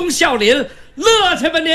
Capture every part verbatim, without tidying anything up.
中笑林，乐去吧您！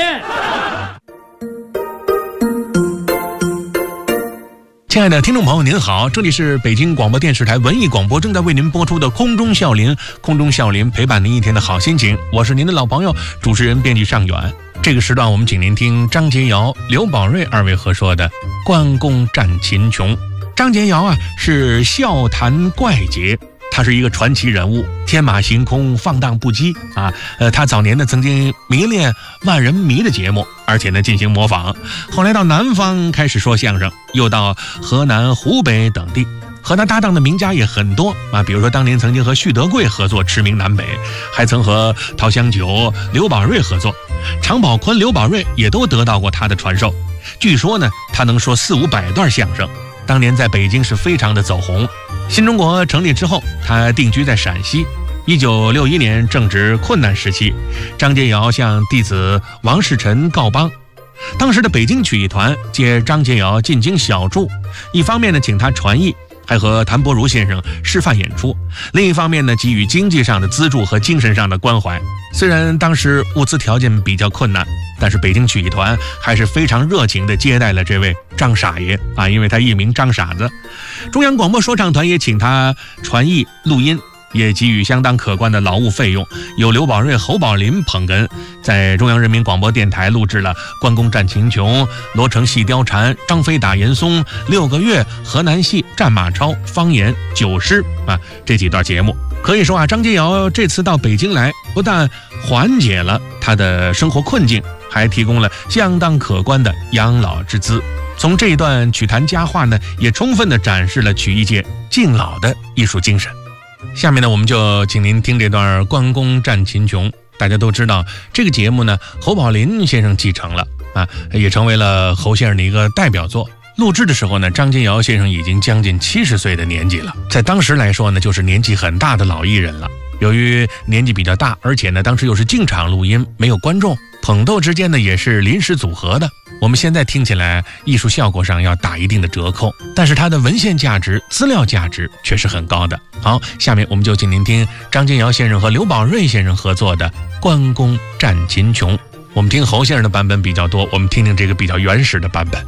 亲爱的听众朋友您好，这里是北京广播电视台文艺广播正在为您播出的空中笑林，空中笑林陪伴您一天的好心情，我是您的老朋友主持人编辑尚远。这个时段我们请您听张洁瑶、刘宝瑞二位合说的《关公战秦琼》。张洁瑶啊是笑谈怪杰，他是一个传奇人物，天马行空，放荡不羁啊。呃，他早年呢曾经迷恋万人迷的节目，而且呢进行模仿。后来到南方开始说相声，又到河南、湖北等地。和他搭档的名家也很多啊，比如说当年曾经和徐德贵合作驰名南北，还曾和陶香九、刘宝瑞合作，常宝坤、刘宝瑞也都得到过他的传授。据说呢，他能说四五百段相声。当年在北京是非常的走红。新中国成立之后，他定居在陕西。一九六一年正值困难时期，张洁瑶向弟子王世臣告邦。当时的北京曲艺团接张洁瑶进京小住，一方面呢请他传艺，还和谭伯如先生示范演出，另一方面呢给予经济上的资助和精神上的关怀。虽然当时物资条件比较困难，但是北京曲艺团还是非常热情地接待了这位张傻爷啊，因为他艺名张傻子。中央广播说唱团也请他传艺录音，也给予相当可观的劳务费用。有刘宝瑞、侯宝林捧哏，在中央人民广播电台录制了《关公战秦琼》、《罗成戏貂蝉》、《张飞打严嵩》、《六个月》、河南戏、战马超、方言、九诗啊这几段节目。可以说啊，张洁瑶这次到北京来，不但缓解了他的生活困境，还提供了相当可观的养老之资。从这一段曲坛佳话呢，也充分地展示了曲艺界敬老的艺术精神。下面呢，我们就请您听这段《关公战秦琼》。大家都知道，这个节目呢，侯宝林先生继承了啊，也成为了侯先生的一个代表作。录制的时候呢，张洁瑶先生已经将近七十岁的年纪了，在当时来说呢，就是年纪很大的老艺人了。由于年纪比较大，而且呢，当时又是进场录音，没有观众，捧逗之间呢也是临时组合的。我们现在听起来艺术效果上要打一定的折扣，但是它的文献价值、资料价值却是很高的。好，下面我们就请您听张洁瑶先生和刘宝瑞先生合作的《关公战秦琼》。我们听侯先生的版本比较多，我们听听这个比较原始的版本。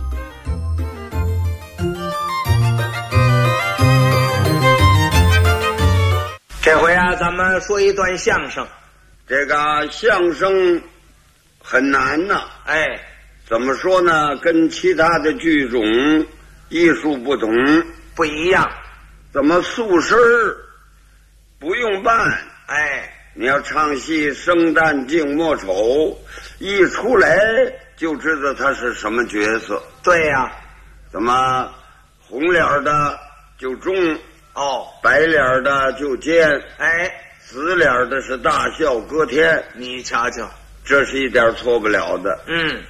这回啊，咱们说一段相声。 这个相声很难呐、啊， 哎， 怎么说呢？跟其他的剧种艺术不同， 不一样。 怎么素身儿不用扮？ 哎， 你要唱戏生旦净末丑，一出来就知道他是什么角色。 对呀、啊， 怎么红脸的就中？ 哦， 白脸的就奸， 哎， 死脸的是大笑歌天。 你瞧瞧， 这是一点错不了的。 嗯。